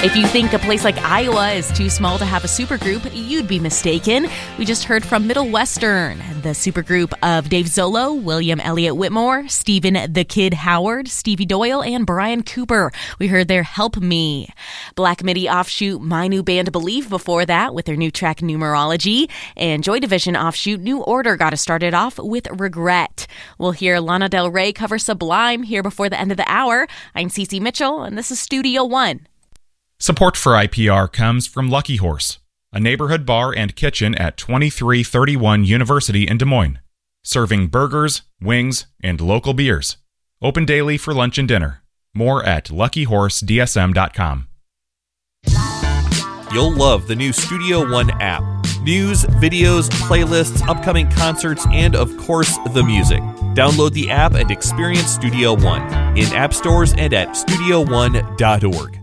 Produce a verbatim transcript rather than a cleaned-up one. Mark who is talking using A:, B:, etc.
A: If you think a place like Iowa is too small to have a supergroup, you'd be mistaken. We just heard from Middle Western, the supergroup of Dave Zolo, William Elliott Whitmore, Stephen the Kid Howard, Stevie Doyle, and Brian Cooper. We heard their Help Me. Black Midi offshoot My New Band Believe before that with their new track Numerology. And Joy Division offshoot New Order got us started off with Regret. We'll hear Lana Del Rey cover Sublime here before the end of the hour. I'm Cece Mitchell, and this is Studio One.
B: Support for I P R comes from Lucky Horse, a neighborhood bar and kitchen at twenty-three thirty-one University in Des Moines, serving burgers, wings, and local beers. Open daily for lunch and dinner. More at lucky horse d s m dot com.
C: You'll love the new Studio One app. News, videos, playlists, upcoming concerts, and of course, the music. Download the app and experience Studio One in app stores and at studio one dot org.